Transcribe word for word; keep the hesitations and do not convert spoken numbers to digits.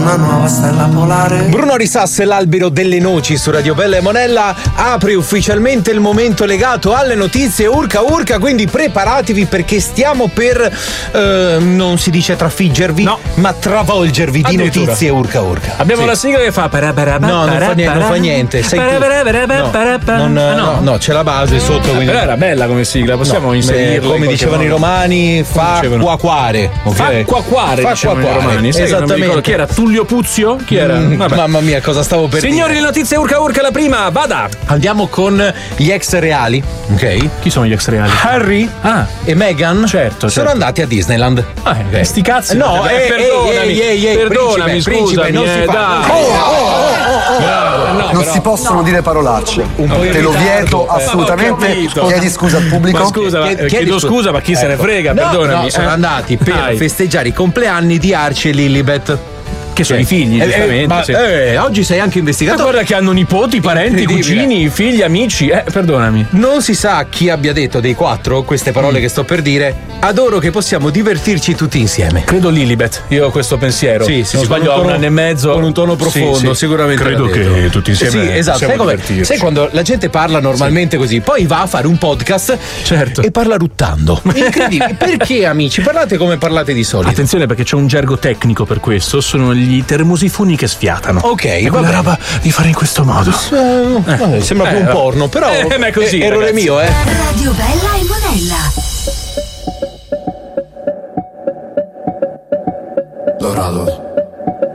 Una nuova stella polare. Bruno Risas e l'albero delle noci su Radio Bella e Monella apre ufficialmente il momento legato alle notizie urca urca, quindi preparatevi perché stiamo per eh, non si dice trafiggervi, no, ma travolgervi di notizie urca urca. Abbiamo sì. la sigla che fa para para para, no, non fa niente, non fa niente. Sei tu. No, non, ah, no. no, no, c'è la base sotto. Quindi... Però era bella come sigla, possiamo no, inserirla. Come in dicevano modo. I romani, fa quaquare. Okay? Fa quaquare, dicevano i romani. Sai, esattamente. Chi era? Tullio Puzio? Chi era? Mm, mamma mia, cosa stavo per Signori, dire? le notizie urca urca, la prima, vada! Andiamo con gli ex reali, ok? Chi sono gli ex reali? Harry ah. e Meghan certo, sono certo. andati a Disneyland. Ah, okay. Sti cazzi. No, eh, eh, perdonami, ehi, ehi, ehi, perdonami, principe, scusami, principe, non eh, si fa. dai. Oh, oh, oh, oh, oh. No, no, non però, si possono no. dire parolacce. Un po' te lo vieto assolutamente. Chiedi scusa al pubblico. Ma scusa, ma, Chiedi, chiedo scusa. scusa, ma chi ecco. se ne frega, no, perdonami. No, sono eh. andati per Dai. festeggiare i compleanni di Archie e Lilibet. Che sono sì. i figli, giustamente. Eh, ma, sì. eh, oggi sei anche investigato. Ma guarda che hanno nipoti, parenti, cugini, figli, amici. Eh, perdonami. Non si sa chi abbia detto dei quattro queste parole mm. che sto per dire. Adoro che possiamo divertirci tutti insieme. Credo Lilibet. Io ho questo pensiero. Sì, sì, non sbaglio, un, un anno e mezzo. Con un tono profondo, sì, sì. sicuramente. Credo che tutti insieme. Sì, esatto. Sai, come, sai quando la gente parla normalmente sì. così, poi va a fare un podcast certo. e parla ruttando. Incredibile. Perché, amici? Parlate come parlate di solito. Attenzione, perché c'è un gergo tecnico per questo. Sono gli termosifoni che sfiatano. Ok, è quella roba di fare in questo modo. Uh, eh. Vabbè, sembra eh, più un porno, però eh, ma è così, è, errore ragazzi. mio, eh. Radio Bella e Monella. Dorados.